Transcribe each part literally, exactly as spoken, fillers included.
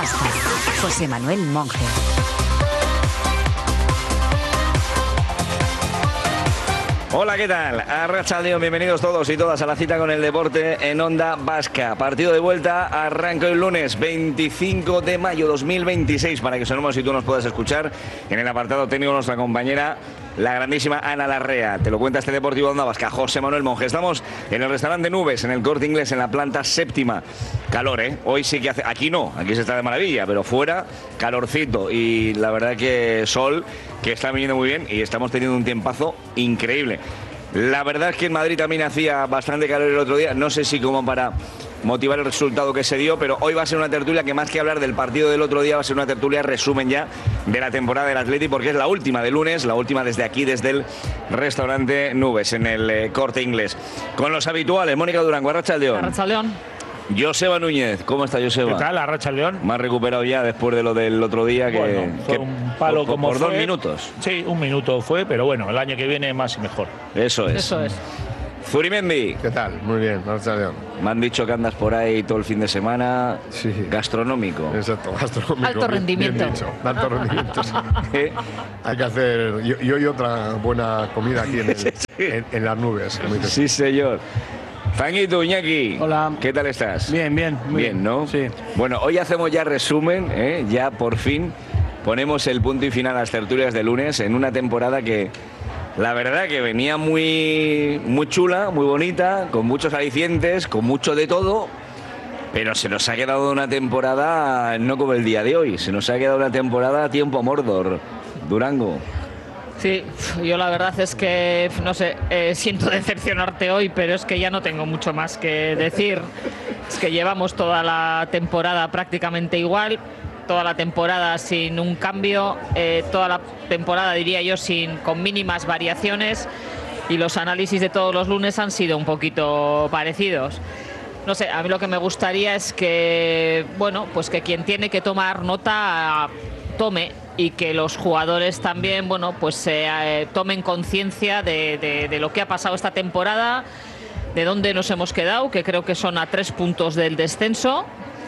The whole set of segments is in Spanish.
Basta. José Manuel Monge. Hola, ¿qué tal? Arratsaldeon, bienvenidos todos y todas a la cita con el deporte en Onda Vasca. Partido de vuelta, arranca el lunes veinticinco de mayo dos mil veintiséis, para que sonemos y tú nos puedas escuchar. En el apartado técnico nuestra compañera, la grandísima Ana Larrea. Te lo cuenta este Deportivo Onda Vasca, José Manuel Monge. Estamos en el restaurante Nubes, en el Corte Inglés, en la planta séptima. Calor, ¿eh? Hoy sí que hace... Aquí no, aquí se está de maravilla, pero fuera, calorcito. Y la verdad que sol, que está viniendo muy bien y estamos teniendo un tiempazo increíble. La verdad es que en Madrid también hacía bastante calor el otro día. No sé si como para motivar el resultado que se dio, pero hoy va a ser una tertulia que, más que hablar del partido del otro día, va a ser una tertulia resumen ya de la temporada del Atleti, porque es la última de lunes, la última desde aquí, desde el restaurante Nubes, en el eh, Corte Inglés. Con los habituales, Mónica Durango, arratsaldeon. Arratsaldeon. Joseba Núñez, ¿cómo está Joseba? ¿Qué tal, arratsaldeon? Más recuperado ya después de lo del otro día, que, bueno, fue que un palo por, como por fue. dos minutos. Sí, un minuto fue, pero bueno, el año que viene más y mejor. Eso es. Eso es. Zurimendi. ¿Qué tal? Muy bien, arratsaldeon. Me han dicho que andas por ahí todo el fin de semana. Sí. Gastronómico. Exacto, gastronómico. Alto bien- rendimiento. Bien dicho, alto rendimiento. Sí. ¿Eh? Hay que hacer. Y, y hoy otra buena comida aquí en, el- en, en las nubes. Como dices. Sí, señor. Fanguito, Iñaki. Hola. ¿Qué tal estás? Bien, bien. Muy Bien, ¿no? Sí. Bueno, hoy hacemos ya resumen, ¿eh? Ya por fin ponemos el punto y final a las tertulias de lunes en una temporada que, la verdad, que venía muy, muy chula, muy bonita, con muchos alicientes, con mucho de todo, pero se nos ha quedado una temporada no como el día de hoy, se nos ha quedado una temporada a tiempo Mordor. Durango. Sí, yo la verdad es que, no sé, eh, siento decepcionarte hoy, pero es que ya no tengo mucho más que decir. Es que llevamos toda la temporada prácticamente igual, toda la temporada sin un cambio, eh, toda la temporada, diría yo, sin con mínimas variaciones, y los análisis de todos los lunes han sido un poquito parecidos. No sé, a mí lo que me gustaría es que, bueno, pues que quien tiene que tomar nota tome, y que los jugadores también, bueno, pues eh, tomen conciencia de, de, de lo que ha pasado esta temporada, de dónde nos hemos quedado, que creo que son a tres puntos del descenso.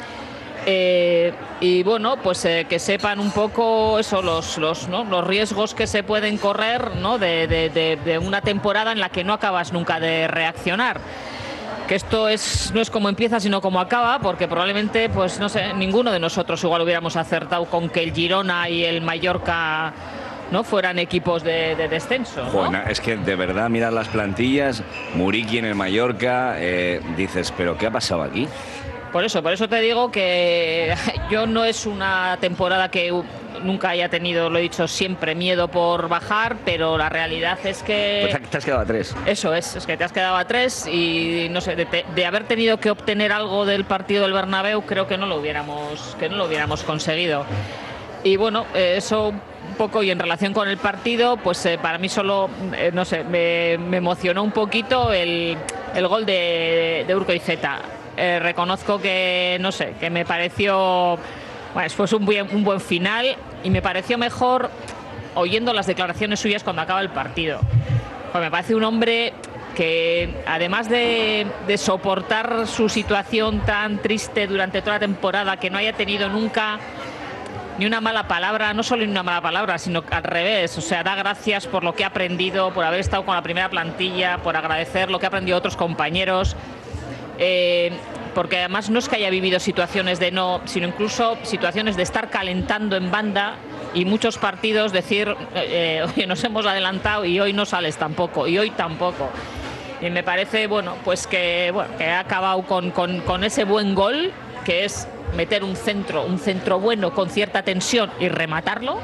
Eh, y bueno, pues eh, que sepan un poco eso, los, los, ¿no? los riesgos que se pueden correr, ¿no? de, de, de, de una temporada en la que no acabas nunca de reaccionar. Que esto es, no es como empieza, sino como acaba, porque probablemente, pues no sé, ninguno de nosotros igual hubiéramos acertado con que el Girona y el Mallorca no fueran equipos de, de descenso, ¿no? Bueno, es que de verdad, mirar las plantillas, Muriqui en el Mallorca, eh, dices, ¿pero qué ha pasado aquí? Por eso, por eso te digo que yo no es una temporada que nunca haya tenido, lo he dicho siempre, miedo por bajar, pero la realidad es que... Pues te has quedado a tres. Eso es, es que te has quedado a tres y no sé, de, de haber tenido que obtener algo del partido del Bernabéu, creo que no lo hubiéramos, que no lo hubiéramos conseguido. Y bueno, eh, eso un poco, y en relación con el partido, pues eh, para mí solo, eh, no sé, me, me emocionó un poquito el, el gol de, de Urkoizeta. Eh, reconozco que, no sé, que me pareció, bueno, fue un buen, un buen final, y me pareció mejor oyendo las declaraciones suyas cuando acaba el partido. Pues me parece un hombre que, además de, de soportar su situación tan triste durante toda la temporada, que no haya tenido nunca ni una mala palabra, no solo ni una mala palabra, sino al revés, o sea, da gracias por lo que ha aprendido, por haber estado con la primera plantilla, por agradecer lo que ha aprendido otros compañeros. Eh, porque además no es que haya vivido situaciones de no, sino incluso situaciones de estar calentando en banda, y muchos partidos decir, eh, oye, nos hemos adelantado y hoy no sales tampoco, y hoy tampoco. Y me parece, bueno, pues que, bueno, que ha acabado con, con, con ese buen gol, que es meter un centro, un centro bueno con cierta tensión y rematarlo.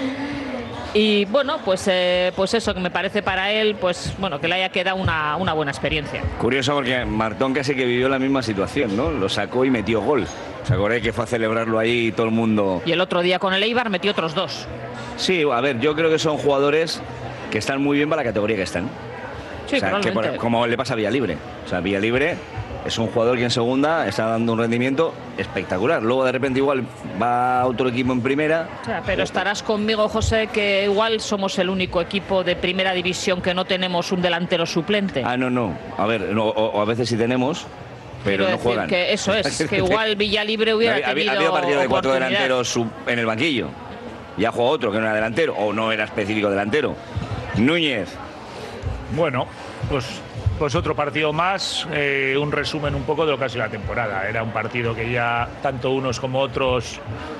Y bueno, pues eh, pues eso, que me parece para él, pues bueno, que le haya quedado una, una buena experiencia. Curioso, porque Martón casi que vivió la misma situación, ¿no? Lo sacó y metió gol. ¿Os acordáis que fue a celebrarlo ahí y todo el mundo? Y el otro día con el Eibar metió otros dos. Sí, a ver, yo creo que son jugadores que están muy bien para la categoría que están. Sí, o sea, que por, como le pasa a Villalibre. O sea, Villalibre es un jugador que en segunda está dando un rendimiento espectacular. Luego de repente igual va a otro equipo en primera. O sea, pero estarás conmigo, José, que igual somos el único equipo de primera división que no tenemos un delantero suplente. Ah, no, no. A ver, no, o, o a veces sí tenemos, pero no decir juegan. Que eso es, que igual Villalibre hubiera había, tenido ha habido partido de cuatro oportunidad. delanteros en el banquillo. Ya jugó otro que no era delantero, o no era específico delantero. Núñez. Bueno, pues, pues otro partido más, eh, un resumen un poco de lo que ha sido la temporada. Era un partido que ya tanto unos como otros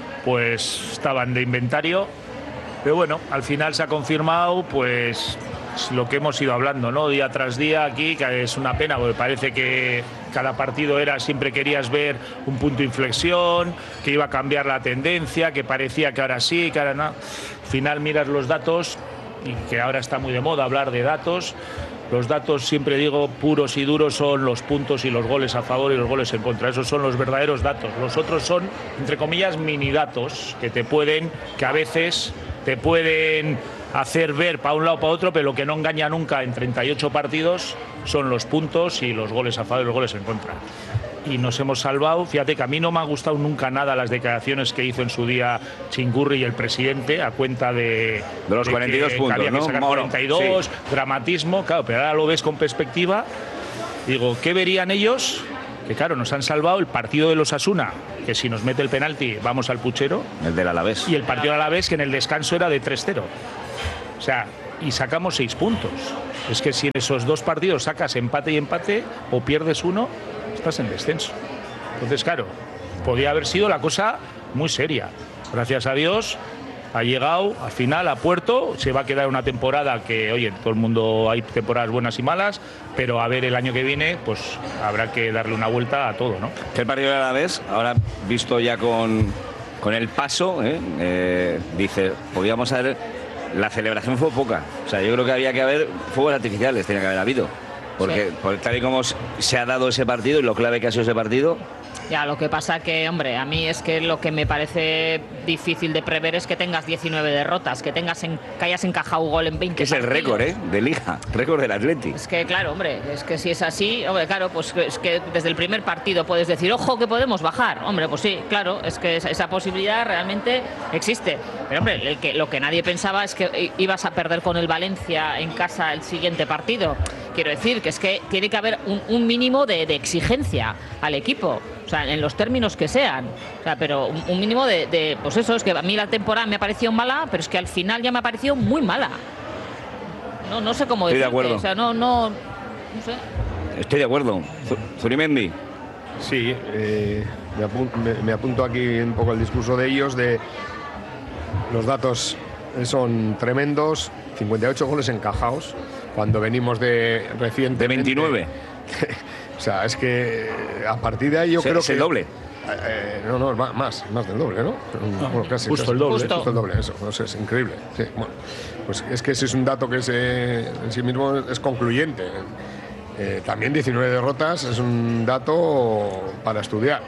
pues estaban de inventario, pero bueno, al final se ha confirmado pues lo que hemos ido hablando, ¿no? Día tras día aquí, que es una pena porque parece que cada partido era, siempre querías ver un punto de inflexión, que iba a cambiar la tendencia, que parecía que ahora sí, que ahora no. Al final miras los datos, y que ahora está muy de moda hablar de datos. Los datos, siempre digo, puros y duros son los puntos y los goles a favor y los goles en contra. Esos son los verdaderos datos. Los otros son, entre comillas, mini datos, que te pueden, que a veces te pueden hacer ver para un lado o para otro, pero lo que no engaña nunca en treinta y ocho partidos son los puntos y los goles a favor y los goles en contra. Y nos hemos salvado. Fíjate que a mí no me ha gustado nunca nada las declaraciones que hizo en su día Chingurri y el presidente a cuenta de, de los de cuarenta y dos que, puntos, que había ¿no? que sacar Bueno, cuarenta y dos, sí. Dramatismo, claro, pero ahora lo ves con perspectiva. Digo, ¿qué verían ellos? Que claro, nos han salvado el partido de los Osasuna, que si nos mete el penalti vamos al puchero. El del Alavés. Y el partido del Alavés, que en el descanso era de tres cero. O sea, y sacamos seis puntos. Es que si en esos dos partidos sacas empate y empate o pierdes uno, estás en descenso. Entonces, claro, podía haber sido la cosa muy seria. Gracias a Dios ha llegado al final a puerto. Se va a quedar una temporada que, oye, todo el mundo, hay temporadas buenas y malas, pero a ver el año que viene, pues habrá que darle una vuelta a todo, ¿no? El partido del Alavés, ahora visto ya con, con el paso, ¿eh? Eh, dice, podíamos haber... La celebración fue poca. O sea, yo creo que había que haber fuegos artificiales, tenía que haber habido. Porque, sí. porque tal y como se ha dado ese partido y lo clave que ha sido ese partido... Ya, lo que pasa que, hombre, a mí es que lo que me parece difícil de prever es que tengas diecinueve derrotas, que tengas en, que hayas encajado gol en veinte que es partidos. El récord, ¿eh? De Liga, récord del Atleti. Es que, claro, hombre, es que si es así, hombre, claro, pues es que desde el primer partido puedes decir, ojo, que podemos bajar. Hombre, pues sí, claro, es que esa, esa posibilidad realmente existe. Pero, hombre, el que, lo que nadie pensaba es que ibas a perder con el Valencia en casa el siguiente partido. Quiero decir que es que tiene que haber un, un mínimo de, de exigencia al equipo. O sea, en los términos que sean. O sea, pero un, un mínimo de, de... Pues eso, es que a mí la temporada me ha parecido mala, pero es que al final ya me ha parecido muy mala. No, no sé cómo decirte. Estoy de acuerdo. O sea, no, no... No sé. Estoy de acuerdo. Zurimendi. Sí, eh, me, apunto, me, me apunto aquí un poco el discurso de ellos, de los datos son tremendos, cincuenta y ocho goles encajados, cuando venimos de recientemente... De veintinueve. O sea, es que a partir de ahí yo ¿Es creo es que... el doble? Eh, no, no, más, más del doble, ¿no? No, bueno, casi, justo casi, el doble. Justo. justo el doble, eso, no sé, es increíble. Sí, bueno, pues es que ese es un dato que se, en sí mismo es concluyente. Eh, también diecinueve derrotas es un dato para estudiar.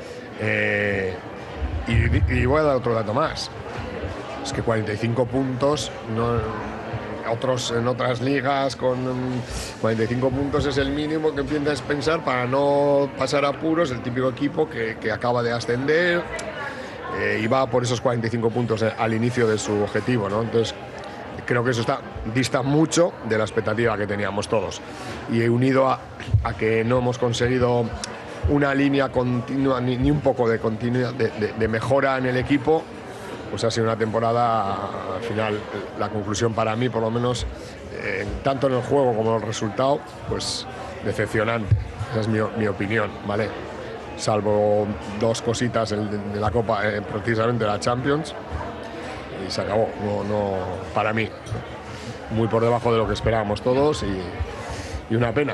Eh, y, y voy a dar otro dato más. Es que cuarenta y cinco puntos... no otros en otras ligas con cuarenta y cinco puntos es el mínimo que empiezas a pensar para no pasar apuros, el típico equipo que, que acaba de ascender eh, y va por esos cuarenta y cinco puntos al inicio de su objetivo, ¿no? Entonces creo que eso está, dista mucho de la expectativa que teníamos todos, y unido a, a que no hemos conseguido una línea continua ni, ni un poco de continuidad de, de, de mejora en el equipo, pues ha sido una temporada, al final, la conclusión para mí, por lo menos, eh, tanto en el juego como en el resultado, pues decepcionante. Esa es mi, mi opinión, ¿vale? Salvo dos cositas de, de la Copa, eh, precisamente la Champions, y se acabó. No, no, para mí, muy por debajo de lo que esperábamos todos y, y una pena.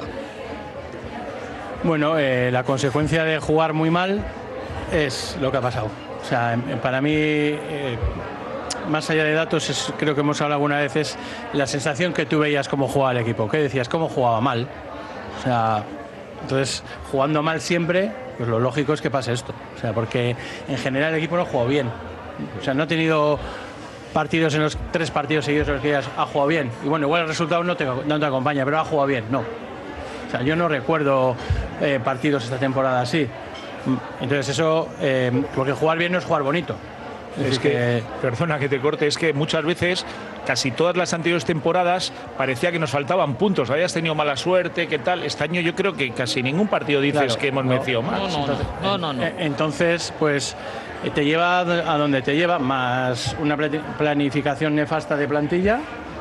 Bueno, eh, la consecuencia de jugar muy mal es lo que ha pasado. O sea, para mí, eh, más allá de datos, es, creo que hemos hablado algunas veces, la sensación que tú veías cómo jugaba el equipo. ¿Qué decías? ¿Cómo jugaba mal? O sea, entonces, jugando mal siempre, pues lo lógico es que pase esto. O sea, porque en general el equipo no ha jugado bien. O sea, no ha tenido partidos en los tres partidos seguidos en los que ya ha jugado bien. Y bueno, igual el resultado no te, no te acompaña, pero ha jugado bien. No. O sea, yo no recuerdo eh, partidos esta temporada así. Entonces eso, eh, porque jugar bien no es jugar bonito. Es, es que, que, perdona que te corte, es que muchas veces casi todas las anteriores temporadas parecía que nos faltaban puntos, habías tenido mala suerte, ¿qué tal? Este año yo creo que casi ningún partido dices Claro, que hemos no, metido más. No, no, Entonces, no, no, no. eh, Entonces, pues eh, te lleva a donde te lleva, más una pla- planificación nefasta de plantilla,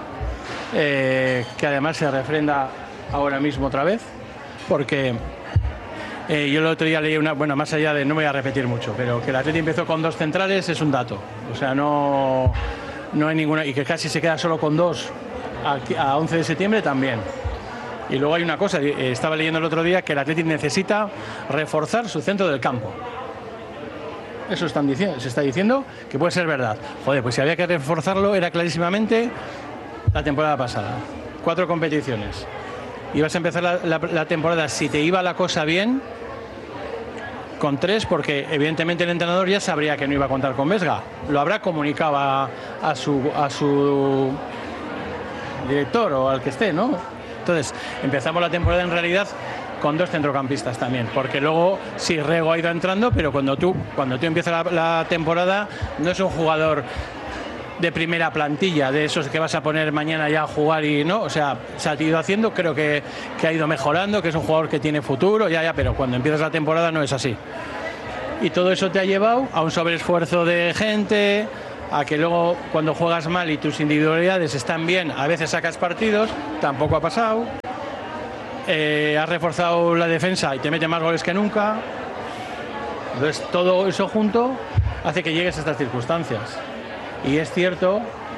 eh, que además se refrenda ahora mismo otra vez, porque eh, yo el otro día leí una, bueno, más allá de, no me voy a repetir mucho, pero que el Atleti empezó con dos centrales es un dato, o sea, no, no hay ninguna, y que casi se queda solo con dos a, a once de septiembre también. Y luego hay una cosa, eh, estaba leyendo el otro día que el Atleti necesita reforzar su centro del campo. Eso están diciendo, se está diciendo que puede ser verdad. Joder, pues si había que reforzarlo era clarísimamente la temporada pasada. Cuatro competiciones. Ibas a empezar la, la, la temporada, si te iba la cosa bien, con tres, porque evidentemente el entrenador ya sabría que no iba a contar con Vesga. Lo habrá comunicado a, a, su, a su director o al que esté, ¿no? Entonces, empezamos la temporada en realidad con dos centrocampistas también, porque luego sí, Rego ha ido entrando, pero cuando tú, cuando tú empiezas la, la temporada no es un jugador de primera plantilla, de esos que vas a poner mañana ya a jugar y no, o sea, se ha ido haciendo, creo que, que ha ido mejorando, que es un jugador que tiene futuro, ya, ya, pero cuando empiezas la temporada no es así. Y todo eso te ha llevado a un sobreesfuerzo de gente, a que luego cuando juegas mal y tus individualidades están bien, a veces sacas partidos, tampoco ha pasado. Eh, has reforzado la defensa y te mete más goles que nunca. Entonces todo eso junto hace que llegues a estas circunstancias. Y es cierto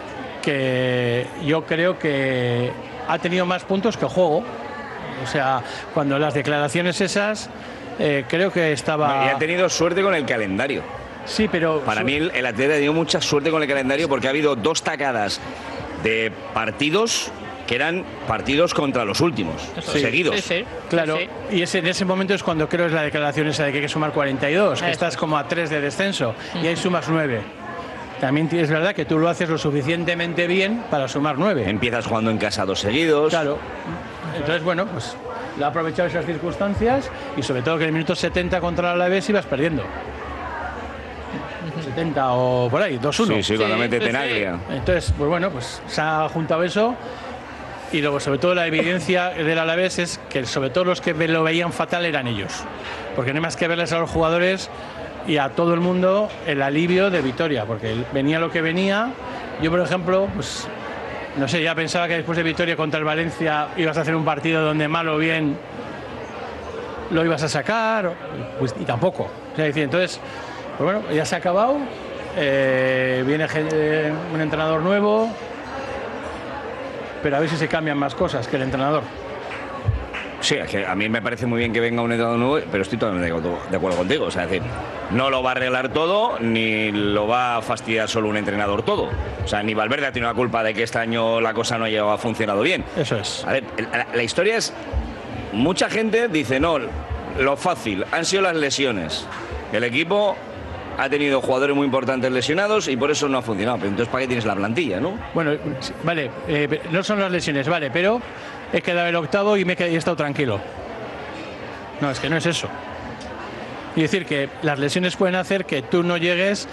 que yo creo que ha tenido más puntos que juego. O sea, cuando las declaraciones esas, eh, creo que estaba... Y ha tenido suerte con el calendario. Sí, pero... Para mí el, el Atleti ha tenido mucha suerte con el calendario porque ha habido dos tacadas de partidos que eran partidos contra los últimos, Sí, seguidos. Sí, sí, Claro, sí, y ese, en ese momento es cuando creo es la declaración esa de que hay que sumar cuarenta y dos, que Eso estás es. como a tres de descenso, y ahí sumas nueve. También es verdad que tú lo haces lo suficientemente bien para sumar nueve. Empiezas jugando en casa dos seguidos. Claro. Entonces, bueno, pues lo ha aprovechado esas circunstancias y sobre todo que en el minuto setenta contra el Alavés ibas perdiendo. setenta o por ahí, dos uno. Sí, sí, cuando Sí, mete sí, Tenaglia. Entonces, pues bueno, pues se ha juntado eso y luego sobre todo la evidencia del Alavés es que sobre todo los que lo veían fatal eran ellos, porque no hay más que verles a los jugadores y a todo el mundo el alivio de victoria, porque venía lo que venía. Yo, por ejemplo, pues no sé, ya pensaba que después de victoria contra el Valencia ibas a hacer un partido donde mal o bien lo ibas a sacar, pues, y tampoco. O sea, entonces, pues bueno, ya se ha acabado, eh, viene eh, un entrenador nuevo, pero a ver si se cambian más cosas que el entrenador. Sí, es que a mí me parece muy bien que venga un entrenador nuevo, pero estoy totalmente de acuerdo contigo. O sea, es decir, no lo va a arreglar todo, ni lo va a fastidiar solo un entrenador todo. O sea, ni Valverde ha tenido la culpa de que este año la cosa no haya funcionado bien. Eso es. A ver, la, la historia es... Mucha gente dice, no, lo fácil, han sido las lesiones. El equipo ha tenido jugadores muy importantes lesionados y por eso no ha funcionado. Pero entonces, ¿para qué tienes la plantilla, no? Bueno, sí, vale, eh, no son las lesiones, vale, pero he quedado el octavo y me he, quedado, y he estado tranquilo. No, es que no es eso. Y decir que las lesiones pueden hacer que tú no llegues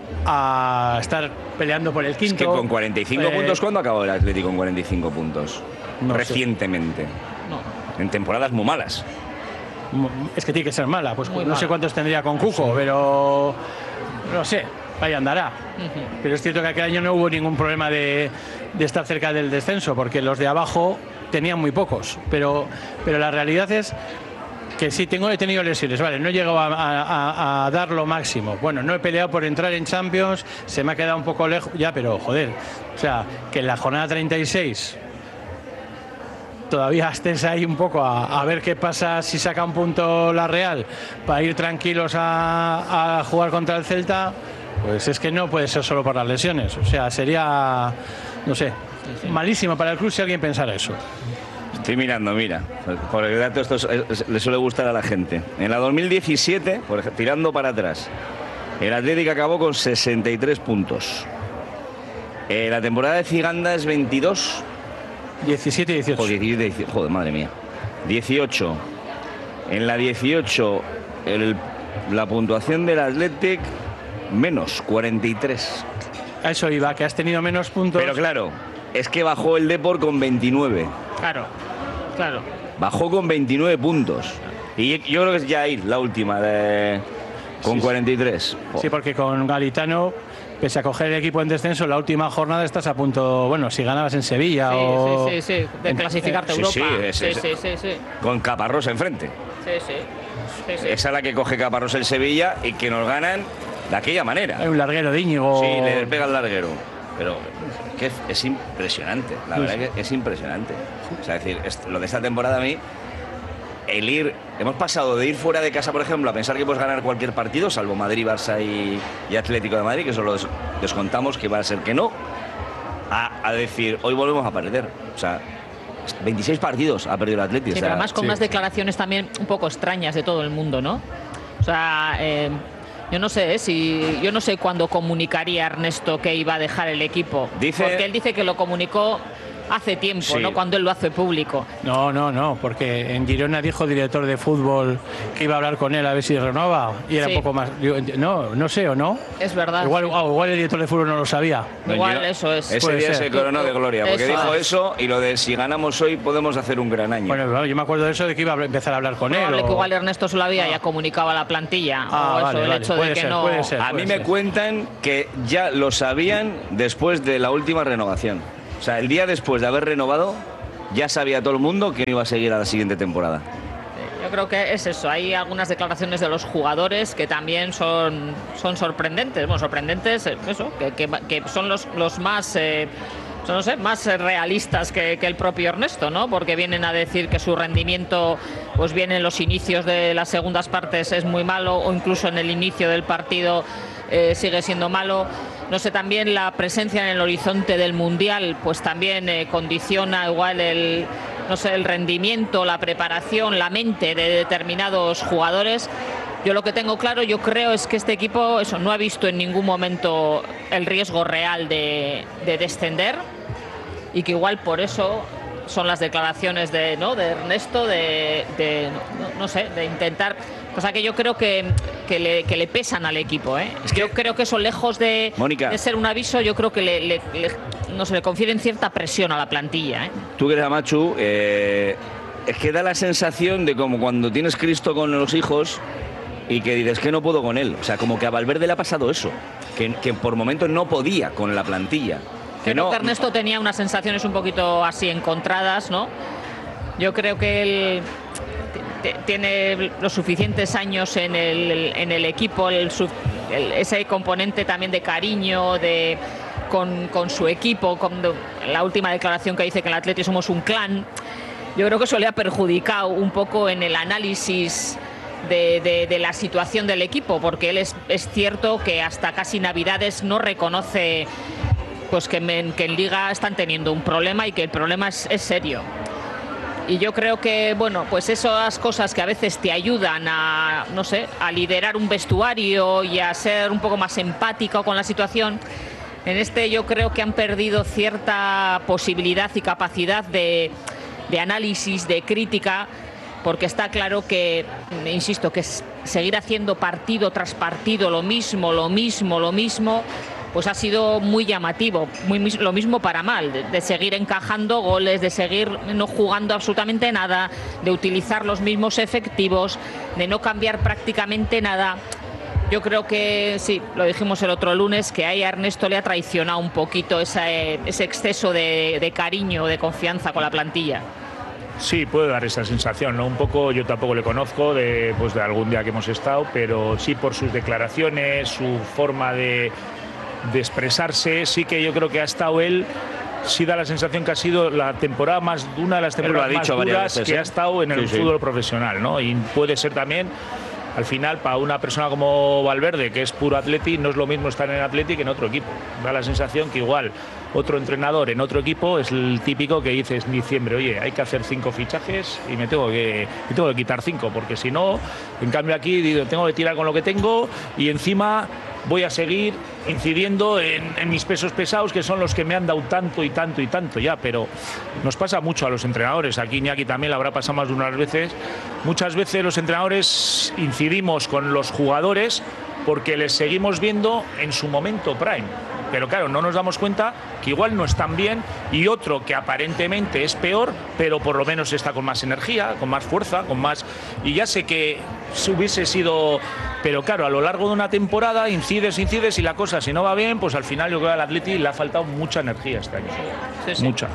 a estar peleando por el quinto. Es que con cuarenta y cinco eh, puntos, ¿cuándo acabó el Atlético con cuarenta y cinco puntos? No sé. Recientemente. No. En temporadas muy malas. Es que tiene que ser mala, pues Muy no sé mala. cuántos tendría con Cuco, pero no sé, vaya andará. Pero es cierto que aquel año no hubo ningún problema de, de estar cerca del descenso, porque los de abajo tenían muy pocos. Pero, pero la realidad es que sí, tengo, he tenido lesiones, vale, no he llegado a, a- a dar lo máximo. Bueno, no he peleado por entrar en Champions, se me ha quedado un poco lejos, ya, pero joder, o sea, que en la jornada treinta y seis todavía estés ahí un poco a, a ver qué pasa si saca un punto la Real para ir tranquilos a, a jugar contra el Celta, pues es que no puede ser solo por las lesiones. O sea, sería, no sé, malísimo para el club si alguien pensara eso. Estoy mirando, mira, por el dato esto es- es- le suele gustar a la gente. En la dos mil diecisiete, por ejemplo, tirando para atrás, el Atlético acabó con sesenta y tres puntos. Eh, la temporada de Ciganda es veintidós. diecisiete y dieciocho. Joder, diecisiete, dieciocho, joder, madre mía. dieciocho. En la dieciocho, el- la puntuación del Athletic, menos cuarenta y tres. a eso iba, que has tenido menos puntos. Pero claro, es que bajó el Depor con veintinueve. Claro, claro. Bajó con veintinueve puntos. Y yo creo que es Jair la última, de, con sí, cuarenta y tres. Sí. sí, porque con Garitano, pese a coger el equipo en descenso, la última jornada estás a punto, bueno, si ganabas en Sevilla sí, o... Sí, sí, sí, de clasificarte a sí, Europa. Sí, es, sí, es, sí, sí, sí. Con Caparrós enfrente. Sí, sí, sí, sí. Esa es la que coge Caparrós el Sevilla y que nos ganan de aquella manera. Hay un larguero de Íñigo. Sí, le pega el larguero. Pero que es, es impresionante, la sí, verdad sí. que es impresionante. O sea, es decir, es, lo de esta temporada a mí, el ir, hemos pasado de ir fuera de casa, por ejemplo, a pensar que puedes ganar cualquier partido, salvo Madrid, Barça y, y Atlético de Madrid, que eso lo des, descontamos que va a ser que no, a, a decir, hoy volvemos a perder. O sea, veintiséis partidos ha perdido el Atlético. Sí, o sea, pero además con sí. unas declaraciones también un poco extrañas de todo el mundo, ¿no? O sea, eh, yo no sé ¿eh? si yo no sé cuándo comunicaría Ernesto que iba a dejar el equipo. Dice... Porque él dice que lo comunicó hace tiempo, sí. ¿no? Cuando él lo hace público. No, no, no, porque en Girona dijo el director de fútbol que iba a hablar con él a ver si renueva y era sí. un poco más... No, no sé, ¿o no? Es verdad. Igual, oh, igual el director de fútbol no lo sabía. Igual eso es. Ese día se coronó de gloria, porque eso dijo es. eso y lo de si ganamos hoy podemos hacer un gran año. Bueno, yo me acuerdo de eso, de que iba a empezar a hablar con él. Probable o... que igual Ernesto se lo había ah. ya comunicado a la plantilla. Ah, o eso, vale, el vale. hecho puede de que ser, no... Puede ser, a mí puede me ser. cuentan que ya lo sabían después de la última renovación. O sea, el día después de haber renovado, ya sabía todo el mundo que no iba a seguir a la siguiente temporada. Yo creo que es eso. Hay algunas declaraciones de los jugadores que también son, son sorprendentes. Bueno, sorprendentes, eso, que, que, que son los, los más... Eh, no sé, más realistas que, que el propio Ernesto, ¿no? Porque vienen a decir que su rendimiento, pues bien en los inicios de las segundas partes es muy malo, o incluso en el inicio del partido eh, sigue siendo malo. No sé, también la presencia en el horizonte del Mundial, pues también eh, condiciona igual el, no sé, el rendimiento, la preparación, la mente de determinados jugadores. Yo lo que tengo claro, yo creo, es que este equipo eso no ha visto en ningún momento el riesgo real de, de descender, y que igual por eso son las declaraciones de, ¿no? de Ernesto de, de no, no sé, de intentar, cosa que yo creo que, que, le, que le pesan al equipo, ¿eh? Es que yo creo que eso, lejos de, de ser un aviso, yo creo que le, le, le, no sé, le confieren cierta presión a la plantilla, ¿eh? Tú que eres Amachu, eh, es que da la sensación de como cuando tienes Cristo con los hijos y que dices que no puedo con él. O sea, como que a Valverde le ha pasado eso, que, que por momentos no podía con la plantilla. Que Creo no... que Ernesto tenía unas sensaciones un poquito así encontradas, ¿no? Yo creo que él tiene los suficientes años en el, en el equipo, el, el, ese componente también de cariño de, con, con su equipo, con la última declaración que dice que en el Atleti somos un clan. Yo creo que eso le ha perjudicado un poco en el análisis De, de, de la situación del equipo, porque él es, es cierto que hasta casi Navidades no reconoce pues que en, que en Liga están teniendo un problema y que el problema es, es serio. Y yo creo que, bueno, pues esas cosas que a veces te ayudan a, no sé, a liderar un vestuario y a ser un poco más empático con la situación, en este yo creo que han perdido cierta posibilidad y capacidad de, de análisis, de crítica, porque está claro que, insisto, que seguir haciendo partido tras partido lo mismo, lo mismo, lo mismo, pues ha sido muy llamativo, muy, lo mismo para mal, de, de seguir encajando goles, de seguir no jugando absolutamente nada, de utilizar los mismos efectivos, de no cambiar prácticamente nada. Yo creo que, sí, lo dijimos el otro lunes, que ahí a Ernesto le ha traicionado un poquito esa, ese exceso de, de cariño, de confianza con la plantilla. Sí, puede dar esa sensación, ¿no? Un poco, yo tampoco le conozco de, pues de algún día que hemos estado, pero sí por sus declaraciones, su forma de, de expresarse, sí que yo creo que ha estado él, sí da la sensación que ha sido la temporada más, una de las temporadas más duras veces, que ¿eh? ha estado en el sí, fútbol sí. profesional, ¿no? Y puede ser también, al final, para una persona como Valverde, que es puro Atleti, no es lo mismo estar en Atleti que en otro equipo. Da la sensación que igual otro entrenador en otro equipo es el típico que dices en diciembre, oye, hay que hacer cinco fichajes y me tengo que, me tengo que quitar cinco, porque si no, en cambio aquí digo, tengo que tirar con lo que tengo y encima voy a seguir incidiendo en, en mis pesos pesados, que son los que me han dado tanto y tanto y tanto ya, pero nos pasa mucho a los entrenadores. Aquí Iñaki también le habrá pasado más de unas veces. Muchas veces los entrenadores incidimos con los jugadores porque les seguimos viendo en su momento prime. pero claro, no nos damos cuenta que igual no están bien, y otro que aparentemente es peor, pero por lo menos está con más energía, con más fuerza, con más... Y ya sé que si hubiese sido... Pero claro, a lo largo de una temporada incides, incides y la cosa, si no va bien, pues al final yo creo que al Atleti le ha faltado mucha energía este año. Sí, sí. Mucha.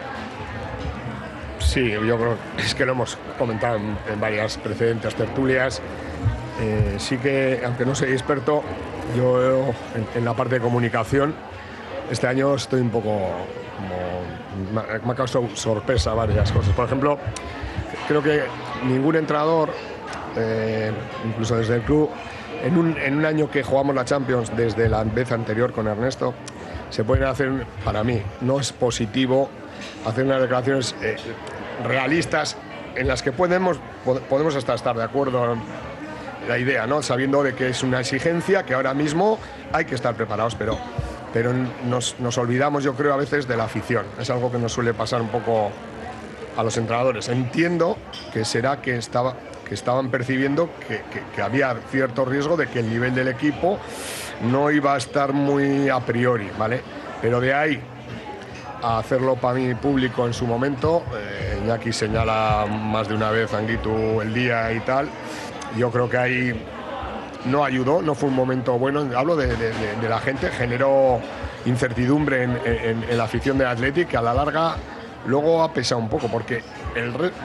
Sí, yo creo es que lo hemos comentado en, en varias precedentes tertulias. Eh, sí que, aunque no soy experto, yo en, en la parte de comunicación, este año estoy un poco como... Me ha, me ha causado sorpresa varias cosas. Por ejemplo, creo que ningún entrenador, eh, incluso desde el club, en un, en un año que jugamos la Champions desde la vez anterior con Ernesto, se pueden hacer, para mí, no es positivo hacer unas declaraciones eh, realistas en las que podemos, podemos hasta estar de acuerdo en la idea, ¿no? Sabiendo de que es una exigencia que ahora mismo hay que estar preparados, pero, pero nos, nos olvidamos, yo creo, a veces de la afición. Es algo que nos suele pasar un poco a los entrenadores. Entiendo que será que, estaba, que estaban percibiendo que, que, que había cierto riesgo de que el nivel del equipo no iba a estar muy a priori, ¿vale? Pero de ahí a hacerlo para mí público en su momento, eh, Iñaki señala más de una vez, Anguitu, el día y tal, yo creo que ahí no ayudó, no fue un momento bueno, hablo de, de, de, de la gente, generó incertidumbre en, en, en la afición del Athletic, que a la larga luego ha pesado un poco, porque el